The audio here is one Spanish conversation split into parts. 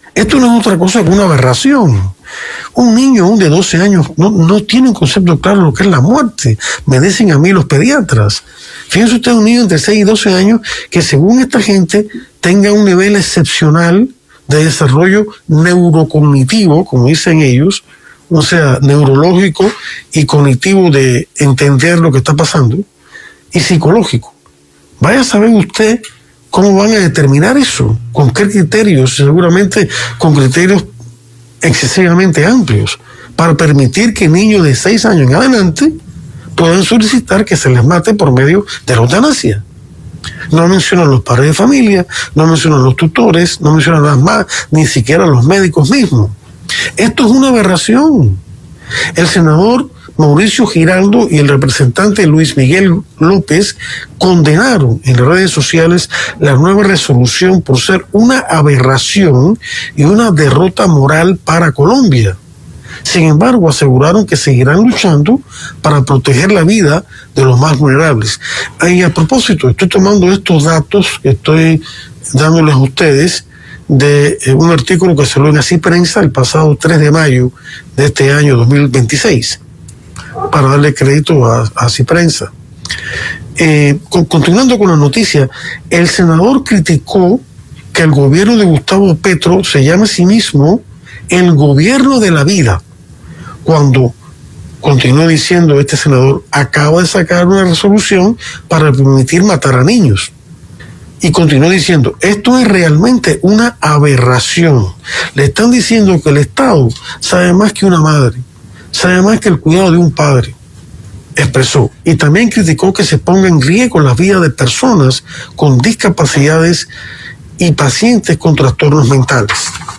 Esto no es otra cosa que una aberración. Un niño aún de 12 años no tiene un concepto claro de lo que es la muerte. Me dicen a mí los pediatras. Fíjense usted, un niño entre 6 y 12 años que según esta gente tenga un nivel excepcional de desarrollo neurocognitivo, como dicen ellos, o sea, neurológico y cognitivo de entender lo que está pasando, y psicológico. Vaya a saber usted cómo van a determinar eso, con qué criterios, seguramente con criterios excesivamente amplios, para permitir que niños de 6 años en adelante puedan solicitar que se les mate por medio de la eutanasia. No mencionan los padres de familia, no mencionan los tutores, no mencionan nada más, ni siquiera los médicos mismos. Esto es una aberración. El senador Mauricio Giraldo y el representante Luis Miguel López condenaron en las redes sociales la nueva resolución por ser una aberración y una derrota moral para Colombia. Sin embargo, aseguraron que seguirán luchando para proteger la vida de los más vulnerables. Y a propósito, estoy tomando estos datos que estoy dándoles a ustedes de un artículo que salió en Así Prensa el pasado 3 de mayo de este año 2026, para darle crédito a Así Prensa. Continuando con la noticia, el senador criticó que el gobierno de Gustavo Petro se llama a sí mismo el gobierno de la vida, cuando, continuó diciendo este senador, acaba de sacar una resolución para permitir matar a niños. Y continuó diciendo, esto es realmente una aberración. Le están diciendo que el Estado sabe más que una madre, sabe más que el cuidado de un padre, expresó. Y también criticó que se ponga en riesgo la vida de personas con discapacidades y pacientes con trastornos mentales.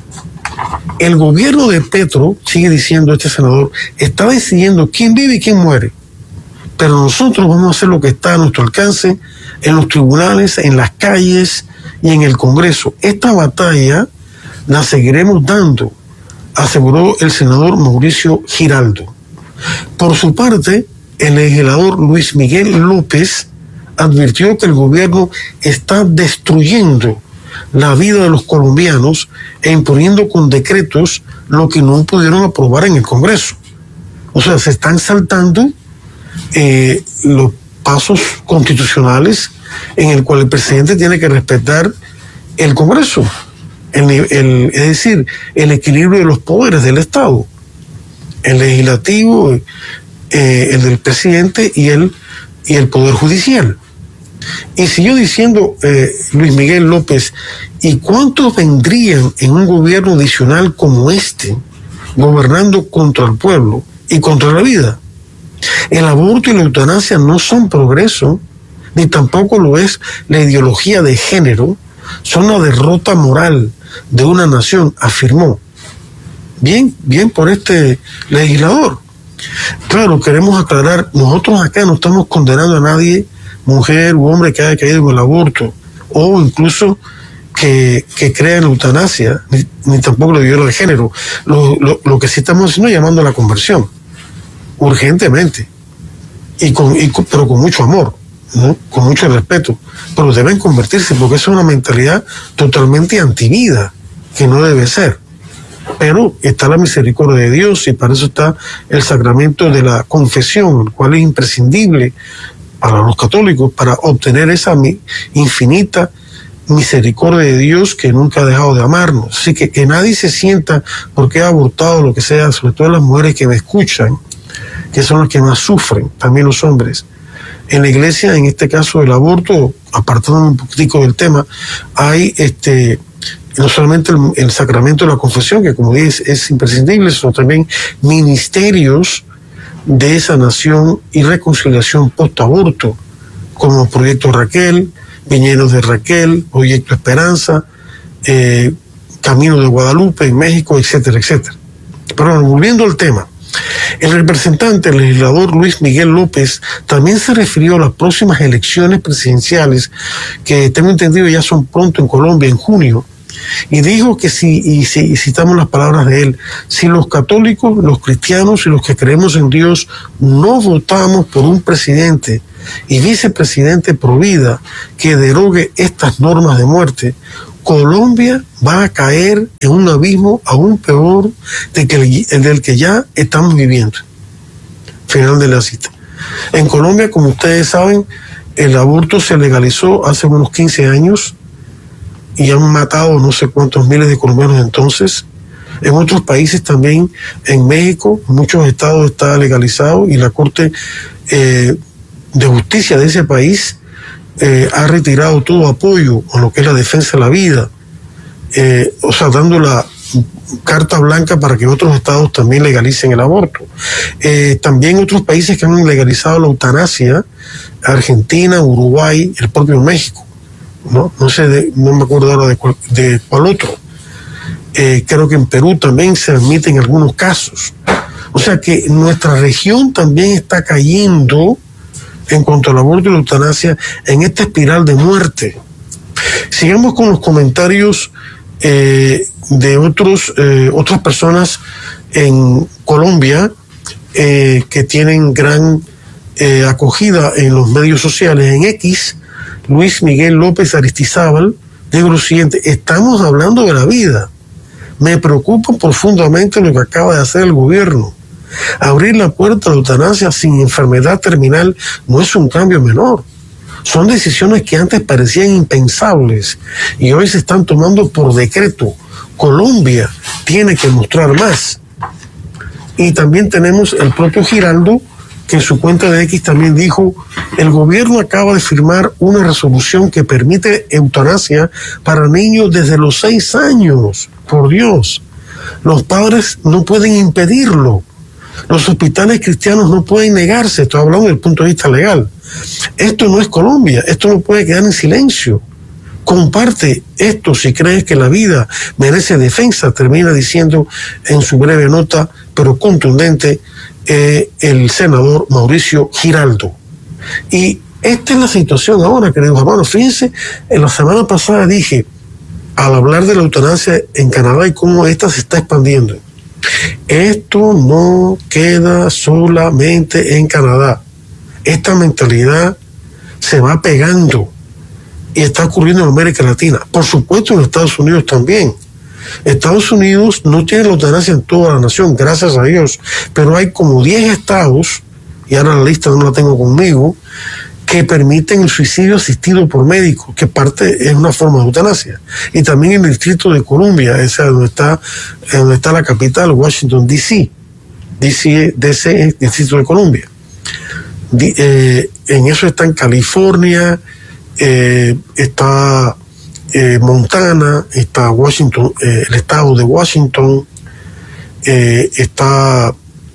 El gobierno de Petro, sigue diciendo este senador, está decidiendo quién vive y quién muere. Pero nosotros vamos a hacer lo que está a nuestro alcance en los tribunales, en las calles y en el Congreso. Esta batalla la seguiremos dando, aseguró el senador Mauricio Giraldo. Por su parte, el legislador Luis Miguel López advirtió que el gobierno está destruyendo la vida de los colombianos e imponiendo con decretos lo que no pudieron aprobar en el Congreso. O sea, se están saltando los pasos constitucionales en el cual el presidente tiene que respetar el Congreso, es decir, el equilibrio de los poderes del Estado, el legislativo, el del presidente y el Poder Judicial. Y siguió diciendo Luis Miguel López, ¿y cuántos vendrían en un gobierno adicional como este, gobernando contra el pueblo y contra la vida? El aborto y la eutanasia no son progreso, ni tampoco lo es la ideología de género, son una derrota moral de una nación, afirmó. Bien por este legislador. Claro, queremos aclarar, nosotros acá no estamos condenando a nadie, mujer u hombre, que haya caído en el aborto, o incluso que crea en la eutanasia, ni tampoco la ideología de género. Lo que sí estamos haciendo es llamando a la conversión, urgentemente, pero con mucho amor, ¿no? Con mucho respeto, pero deben convertirse, porque es una mentalidad totalmente antivida, que no debe ser. Pero está la misericordia de Dios, y para eso está el sacramento de la confesión, el cual es imprescindible para los católicos, para obtener esa infinita misericordia de Dios que nunca ha dejado de amarnos. Así que nadie se sienta porque ha abortado, lo que sea, sobre todo las mujeres que me escuchan, que son las que más sufren, también los hombres. En la iglesia, en este caso del aborto, apartándome un poquitico del tema, hay no solamente el sacramento de la confesión, que como dije es imprescindible, sino también ministerios de sanación y reconciliación post-aborto, como Proyecto Raquel, Viñedos de Raquel, Proyecto Esperanza, Camino de Guadalupe en México, etcétera, etcétera. Pero volviendo al tema, el representante, el legislador Luis Miguel López, también se refirió a las próximas elecciones presidenciales, que tengo entendido ya son pronto en Colombia, en junio, y dijo que y citamos las palabras de él, si los católicos, los cristianos y los que creemos en Dios no votamos por un presidente y vicepresidente pro vida que derogue estas normas de muerte, Colombia va a caer en un abismo aún peor del que ya estamos viviendo. Final de la cita. En Colombia, como ustedes saben, el aborto se legalizó hace unos 15 años y han matado no sé cuántos miles de colombianos entonces. En otros países también, en México, en muchos estados está legalizado y la Corte de Justicia de ese país ha retirado todo apoyo a lo que es la defensa de la vida, o sea, dando la carta blanca para que otros estados también legalicen el aborto. También otros países que han legalizado la eutanasia, Argentina, Uruguay, el propio México, no me acuerdo ahora de cuál otro. Creo que en Perú también se admiten algunos casos. O sea que nuestra región también está cayendo en cuanto al aborto y la eutanasia en esta espiral de muerte. Sigamos con los comentarios de otras personas en Colombia que tienen gran acogida en los medios sociales. En X, Luis Miguel López Aristizábal dijo lo siguiente: estamos hablando de la vida. Me preocupa profundamente lo que acaba de hacer el gobierno. Abrir la puerta a la eutanasia sin enfermedad terminal no es un cambio menor. Son decisiones que antes parecían impensables y hoy se están tomando por decreto. Colombia tiene que mostrar más. Y también tenemos el propio Giraldo, que en su cuenta de X también dijo: el gobierno acaba de firmar una resolución que permite eutanasia para niños desde los 6 años. Por Dios, los padres no pueden impedirlo. Los hospitales cristianos no pueden negarse. Estoy hablando desde el punto de vista legal. Esto no es Colombia, esto no puede quedar en silencio. Comparte esto si crees que la vida merece defensa, termina diciendo en su breve nota, pero contundente, el senador Mauricio Giraldo. Y esta es la situación ahora, queridos hermanos. Fíjense, en la semana pasada dije, al hablar de la eutanasia en Canadá y cómo esta se está expandiendo, esto no queda solamente en Canadá. Esta mentalidad se va pegando y está ocurriendo en América Latina. Por supuesto en Estados Unidos también. Estados Unidos no tiene la eutanasia en toda la nación, gracias a Dios, pero hay como 10 estados, y ahora la lista no la tengo conmigo, que permiten el suicidio asistido por médicos, que parte es una forma de eutanasia. Y también en el Distrito de Columbia, esa donde está la capital, Washington, D.C. DC es Distrito de Columbia. En eso está en California, está Montana, está Washington, el estado de Washington, está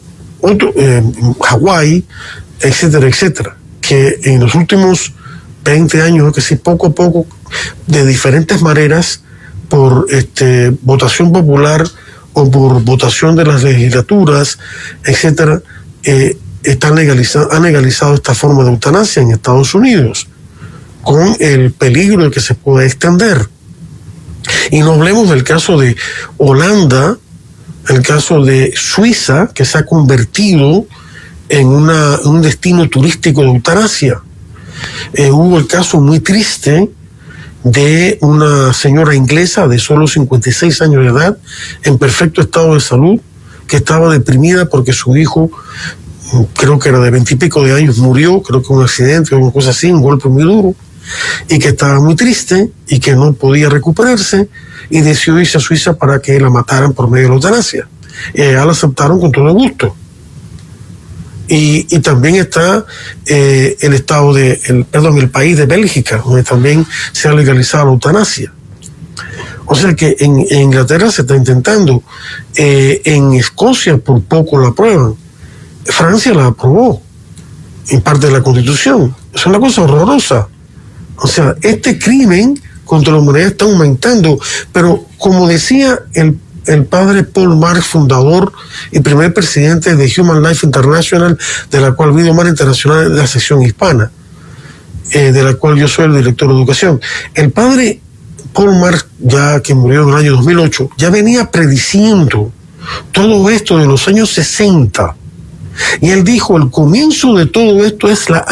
Hawái, etcétera, etcétera, que en los últimos 20 años, que sí, poco a poco, de diferentes maneras, por votación popular o por votación de las legislaturas, etcétera, han legalizado esta forma de eutanasia en Estados Unidos, con el peligro de que se pueda extender. Y no hablemos del caso de Holanda, el caso de Suiza, que se ha convertido en un destino turístico de eutanasia. Hubo el caso muy triste de una señora inglesa de solo 56 años de edad, en perfecto estado de salud, que estaba deprimida porque su hijo, creo que era de 20 y pico de años, murió, creo que un accidente o una cosa así, un golpe muy duro, y que estaba muy triste y que no podía recuperarse, y decidió irse a Suiza para que la mataran por medio de la eutanasia. Y allá la aceptaron con todo gusto. Y también está el país de Bélgica, donde también se ha legalizado la eutanasia. O sea que en Inglaterra se está intentando. En Escocia por poco la aprueban. Francia la aprobó en parte de la Constitución. Es una cosa horrorosa. O sea, este crimen contra la humanidad está aumentando, pero como decía el padre Paul Marx, fundador y primer presidente de Human Life International, de la cual Vida Humana Internacional es la sección hispana, de la cual yo soy el director de educación. El padre Paul Marx, ya que murió en el año 2008, ya venía prediciendo todo esto de los años 60. Y él dijo, el comienzo de todo esto es la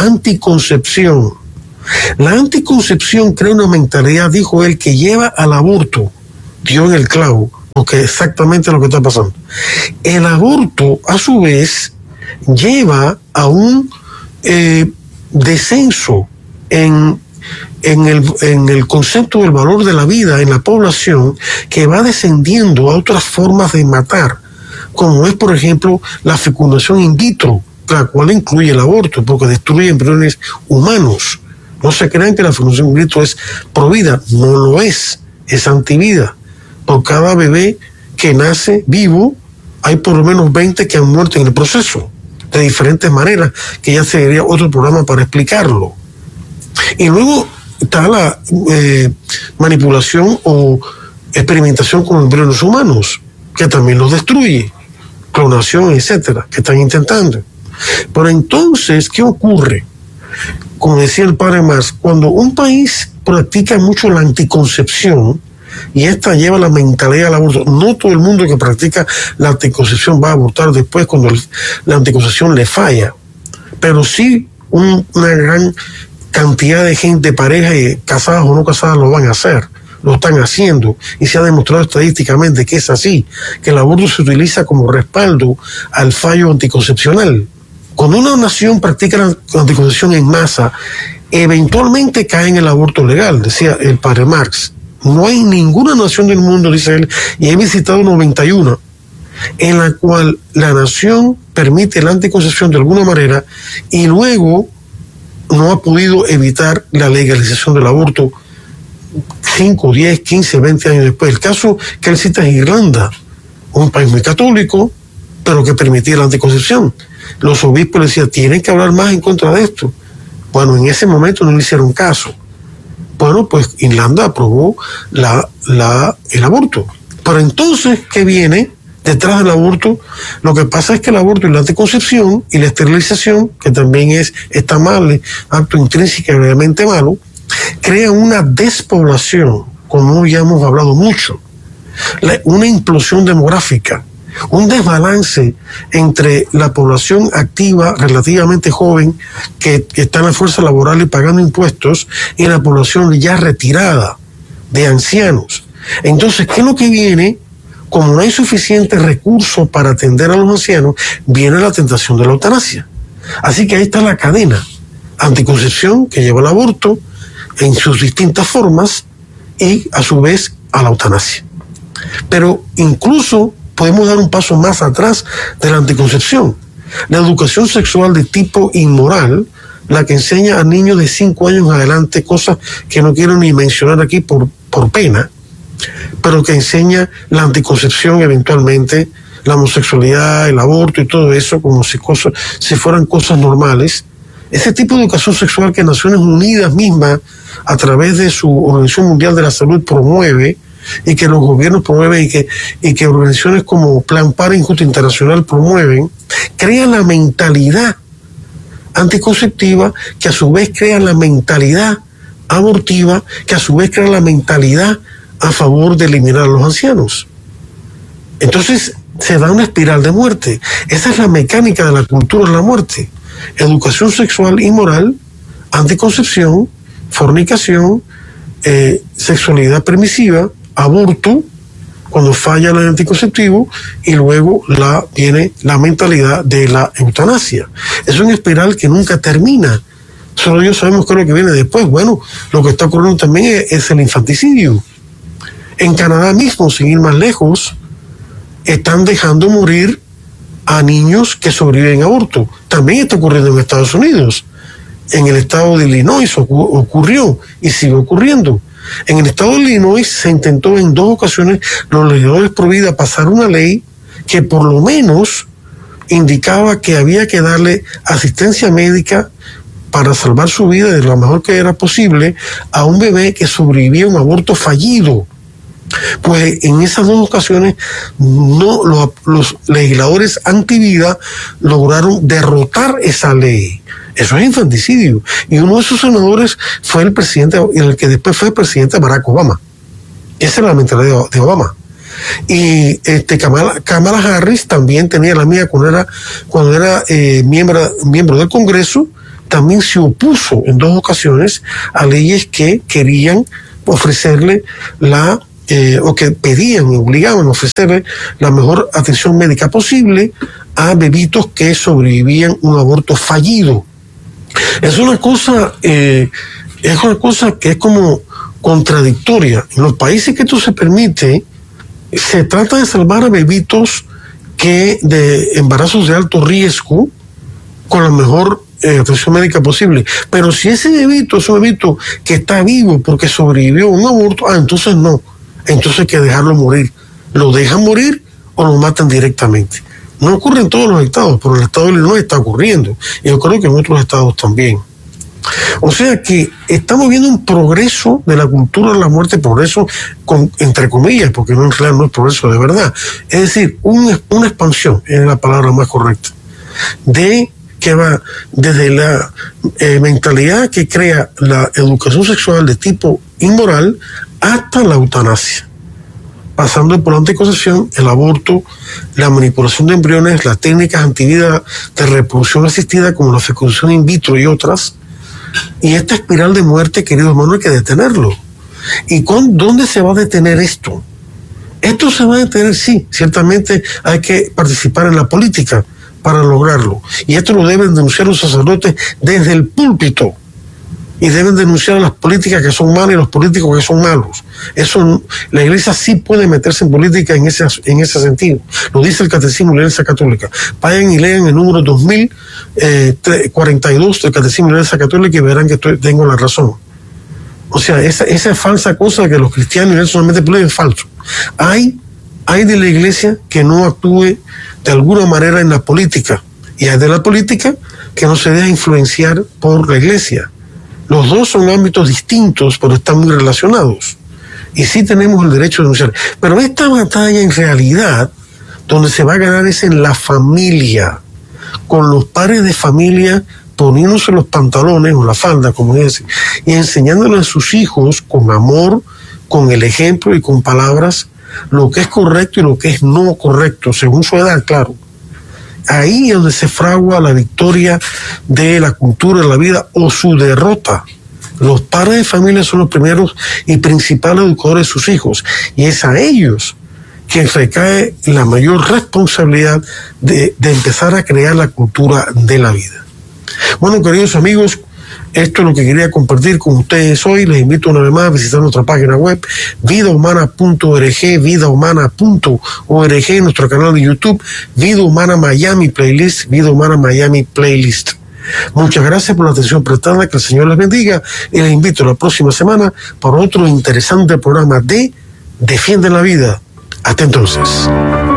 anticoncepción. La anticoncepción crea una mentalidad, dijo él, que lleva al aborto. dio en el clavo, porque exactamente lo que está pasando. El aborto, a su vez, lleva a un descenso en el concepto del valor de la vida en la población, que va descendiendo a otras formas de matar, como es, por ejemplo, la fecundación in vitro, la cual incluye el aborto, porque destruye embriones humanos. No se crean que la fecundación in vitro es provida, no lo es antivida. Por cada bebé que nace vivo, hay por lo menos 20 que han muerto en el proceso, de diferentes maneras, que ya sería otro programa para explicarlo. Y luego está la manipulación o experimentación con embriones humanos, que también los destruye, clonación, etcétera, que están intentando. Pero entonces, ¿qué ocurre? Como decía el padre Marx, cuando un país practica mucho la anticoncepción, y esta lleva la mentalidad al aborto, no todo el mundo que practica la anticoncepción va a abortar después cuando la anticoncepción le falla, pero sí una gran cantidad de gente, parejas casadas o no casadas, lo van a hacer, lo están haciendo, y se ha demostrado estadísticamente que es así, que el aborto se utiliza como respaldo al fallo anticoncepcional. Cuando una nación practica la anticoncepción en masa, eventualmente cae en el aborto legal, decía el padre Marx. No hay ninguna nación del mundo, dice él, y he visitado 91, en la cual la nación permite la anticoncepción de alguna manera y luego no ha podido evitar la legalización del aborto 5, 10, 15, 20 años después. El caso que él cita es Irlanda, un país muy católico, pero que permitía la anticoncepción. Los obispos le decían, tienen que hablar más en contra de esto. Bueno, en ese momento no le hicieron caso. Bueno, pues Irlanda aprobó el aborto. Pero entonces, ¿qué viene detrás del aborto? Lo que pasa es que el aborto y la anticoncepción y la esterilización, que también está mal, acto intrínsecamente malo, crea una despoblación, como ya hemos hablado mucho, una implosión demográfica, un desbalance entre la población activa, relativamente joven, que está en la fuerza laboral y pagando impuestos, y la población ya retirada, de ancianos. Entonces, ¿qué es lo que viene? Como no hay suficiente recursos para atender a los ancianos, viene la tentación de la eutanasia. Así que ahí está la cadena: anticoncepción, que lleva al aborto en sus distintas formas, y a su vez a la eutanasia. Pero incluso podemos dar un paso más atrás de la anticoncepción. La educación sexual de tipo inmoral, la que enseña a niños de 5 años en adelante cosas que no quiero ni mencionar aquí por pena, pero que enseña la anticoncepción eventualmente, la homosexualidad, el aborto y todo eso, como si fueran cosas normales. Ese tipo de educación sexual que Naciones Unidas misma, a través de su Organización Mundial de la Salud, promueve, y que los gobiernos promueven, y que organizaciones como Plan Para Injusto Internacional promueven, crea la mentalidad anticonceptiva, que a su vez crea la mentalidad abortiva, que a su vez crea la mentalidad a favor de eliminar a los ancianos. Entonces se da una espiral de muerte. Esa es la mecánica de la cultura de la muerte: educación sexual y moral, anticoncepción, fornicación, sexualidad permisiva, aborto cuando falla el anticonceptivo, y luego viene la mentalidad de la eutanasia. Es una espiral que nunca termina. Solo Dios sabemos qué es lo que viene después. Bueno, lo que está ocurriendo también es el infanticidio. En Canadá mismo, sin ir más lejos, están dejando morir a niños que sobreviven a aborto. También está ocurriendo en Estados Unidos. En el estado de Illinois ocurrió y sigue ocurriendo. En el estado de Illinois se intentó en 2 ocasiones, los legisladores pro vida, pasar una ley que por lo menos indicaba que había que darle asistencia médica para salvar su vida de lo mejor que era posible a un bebé que sobrevivía a un aborto fallido. Pues en esas 2 ocasiones los legisladores antivida lograron derrotar esa ley. Eso es infanticidio. Y uno de esos senadores fue el presidente, el que después fue el presidente Barack Obama. Esa es la mentalidad de Obama. Y Kamala Harris también tenía la mía cuando era miembro del Congreso. También se opuso en 2 ocasiones a leyes que querían ofrecerle la o que pedían y obligaban a ofrecerle la mejor atención médica posible a bebitos que sobrevivían un aborto fallido. Es una cosa que es como contradictoria. En los países que esto se permite, se trata de salvar a bebitos que de embarazos de alto riesgo con la mejor atención médica posible. Pero si ese bebito es un bebito que está vivo porque sobrevivió a un aborto, entonces no. Entonces hay que dejarlo morir. Lo dejan morir o lo matan directamente. No ocurre en todos los estados, pero en el estado de Illinois está ocurriendo. Y yo creo que en otros estados también. O sea que estamos viendo un progreso de la cultura de la muerte, progreso entre comillas, porque en realidad no es progreso de verdad. Es decir, una expansión, es la palabra más correcta, que va desde la mentalidad que crea la educación sexual de tipo inmoral hasta la eutanasia, pasando por la anticoncepción, el aborto, la manipulación de embriones, las técnicas antivida de reproducción asistida como la fecundación in vitro y otras. Y esta espiral de muerte, querido hermano, hay que detenerlo. ¿Y dónde se va a detener esto? Esto se va a detener, sí, ciertamente hay que participar en la política para lograrlo. Y esto lo deben denunciar los sacerdotes desde el púlpito. Y deben denunciar las políticas que son malas y los políticos que son malos. La Iglesia sí puede meterse en política en ese sentido. Lo dice el Catecismo de la Iglesia Católica. Vayan y lean el número 2042 del Catecismo de la Iglesia Católica y verán que tengo la razón. O sea, esa falsa cosa que los cristianos solamente pueden es falso. Hay de la Iglesia que no actúe de alguna manera en la política. Y hay de la política que no se deja influenciar por la Iglesia. Los dos son ámbitos distintos, pero están muy relacionados. Y sí tenemos el derecho de denunciar. Pero esta batalla en realidad, donde se va a ganar es en la familia, con los padres de familia poniéndose los pantalones o la falda, como dicen, y enseñándole a sus hijos con amor, con el ejemplo y con palabras, lo que es correcto y lo que es no correcto, según su edad, claro. Ahí es donde se fragua la victoria de la cultura de la vida o su derrota. Los padres de familia son los primeros y principales educadores de sus hijos, y es a ellos que recae la mayor responsabilidad de empezar a crear la cultura de la vida. Bueno, queridos amigos, esto es lo que quería compartir con ustedes hoy. Les invito una vez más a visitar nuestra página web, vidahumana.org, vidahumana.org, nuestro canal de YouTube, Vida Humana Miami Playlist, Vida Humana Miami Playlist. Muchas gracias por la atención prestada, que el Señor les bendiga, y les invito la próxima semana para otro interesante programa de Defiende la Vida. Hasta entonces.